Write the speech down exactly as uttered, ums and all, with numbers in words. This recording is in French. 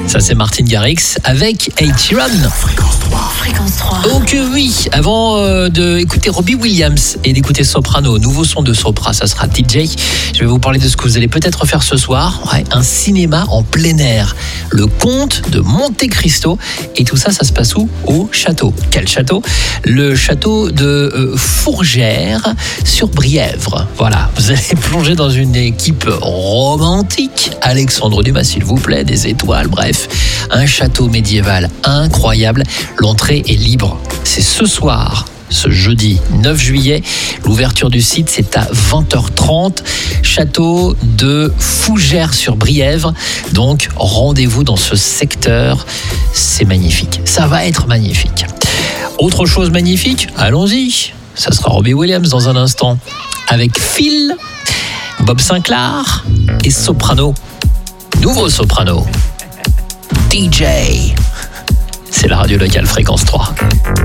Ça, c'est Martin Garrix avec Ed Sheeran. Fréquence trois. Fréquence trois. Donc euh, oui, avant euh, d'écouter Robbie Williams et d'écouter Soprano, nouveau son de Sopra, ça sera D J. Je vais vous parler de ce que vous allez peut-être faire ce soir. Ouais, un cinéma en plein air. Le Comte de Monte Cristo. Et tout ça, ça se passe où? Au château. Quel château? Le château de euh, Fourgères sur Brièvre. Voilà, vous allez plonger dans une équipe romantique. Alexandre Dumas, s'il vous plaît, des étoiles, bref. Un château médiéval incroyable. L'entrée est libre. C'est ce soir, ce jeudi neuf juillet. L'ouverture du site, c'est à vingt heures trente. Château de Fougères sur Brièvre. Donc, rendez-vous dans ce secteur. C'est magnifique. Ça va être magnifique. Autre chose magnifique, allons-y. Ça sera Robbie Williams dans un instant. Avec Phil, Bob Sinclair et Soprano. Nouveau Soprano. D J. C'est la radio locale Fréquence trois.